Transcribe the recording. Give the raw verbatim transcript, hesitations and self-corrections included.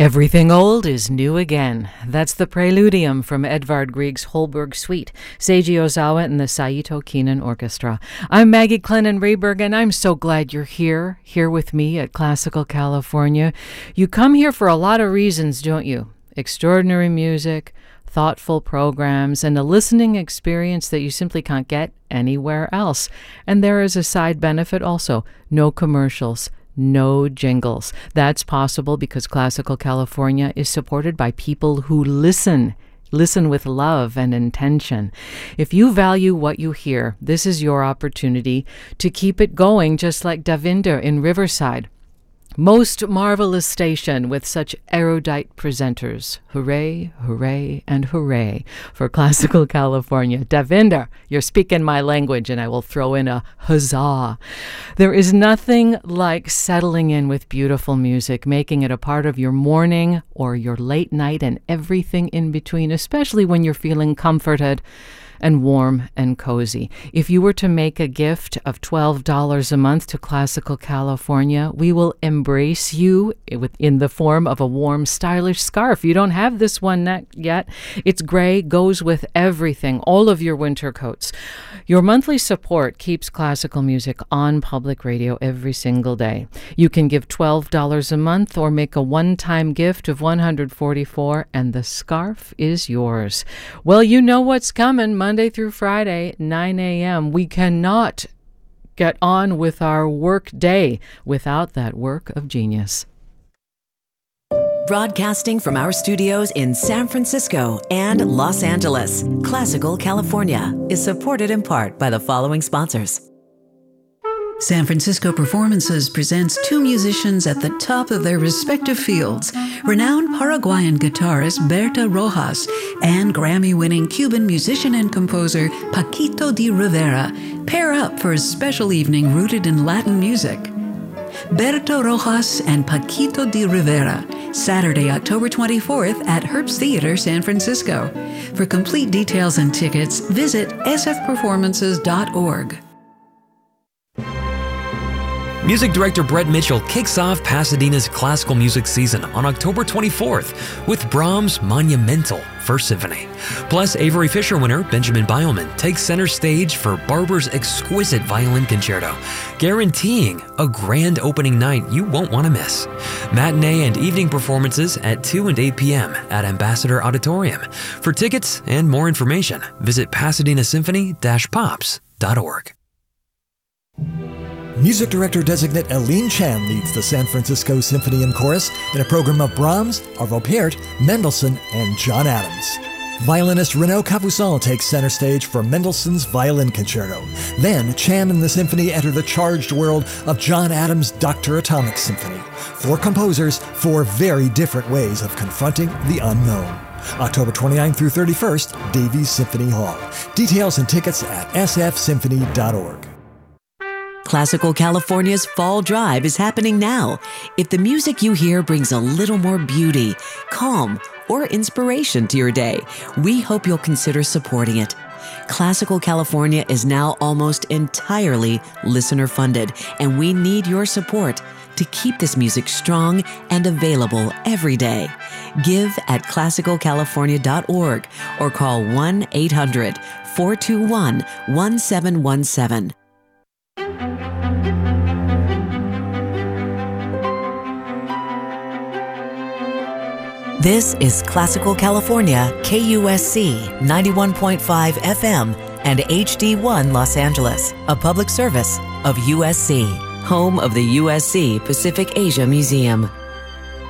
Everything old is new again. That's the Preludium from Edvard Grieg's Holberg Suite, Seiji Ozawa and the Saito Keenan Orchestra. I'm Maggie Clennon Rayberg, and I'm so glad you're here, here with me at Classical California. You come here for a lot of reasons, don't you? Extraordinary music, thoughtful programs, and a listening experience that you simply can't get anywhere else. And there is a side benefit also, no commercials. No jingles. That's possible because Classical California is supported by people who listen. Listen with love and intention. If you value what you hear, this is your opportunity to keep it going, just like Davinder in Riverside. Most marvelous station with such erudite presenters. Hooray, hooray, and hooray for Classical California. Davinder, you're speaking my language, and I will throw in a huzzah. There is nothing like settling in with beautiful music, making it a part of your morning or your late night and everything in between, especially when you're feeling comforted and warm and cozy. If you were to make a gift of twelve dollars a month to Classical California, we will embrace you in the form of a warm, stylish scarf. You don't have this one yet. It's gray, goes with everything, all of your winter coats. Your monthly support keeps classical music on public radio every single day. You can give twelve dollars a month or make a one-time gift of one hundred forty-four dollars, and the scarf is yours. Well, you know what's coming. Monday through Friday, nine a.m. We cannot get on with our work day without that work of genius. Broadcasting from our studios in San Francisco and Los Angeles, Classical California is supported in part by the following sponsors. San Francisco Performances presents two musicians at the top of their respective fields, renowned Paraguayan guitarist Berta Rojas and Grammy-winning Cuban musician and composer Paquito de Rivera pair up for a special evening rooted in Latin music. Berta Rojas and Paquito de Rivera, Saturday, October twenty-fourth at Herbst Theater, San Francisco. For complete details and tickets, visit s f performances dot org. Music director Brett Mitchell kicks off Pasadena's classical music season on October twenty-fourth with Brahms' monumental First Symphony. Plus, Avery Fisher winner Benjamin Beilman takes center stage for Barber's exquisite violin concerto, guaranteeing a grand opening night you won't want to miss. Matinee and evening performances at two and eight p.m. at Ambassador Auditorium. For tickets and more information, visit pasadena symphony dash pops dot org. Music director-designate Aline Chan leads the San Francisco Symphony and Chorus in a program of Brahms, Arvo Pärt, Mendelssohn, and John Adams. Violinist Renaud Capuçon takes center stage for Mendelssohn's Violin Concerto. Then, Chan and the symphony enter the charged world of John Adams' Doctor Atomic Symphony. Four composers, four very different ways of confronting the unknown. October twenty-ninth through thirty-first, Davies Symphony Hall. Details and tickets at s f symphony dot org. Classical California's Fall Drive is happening now. If the music you hear brings a little more beauty, calm, or inspiration to your day, we hope you'll consider supporting it. Classical California is now almost entirely listener-funded, and we need your support to keep this music strong and available every day. Give at classical california dot org or call one eight hundred four two one one seven one seven. This is Classical California, K U S C ninety-one point five F M and H D one Los Angeles, a public service of U S C, home of the U S C Pacific Asia Museum.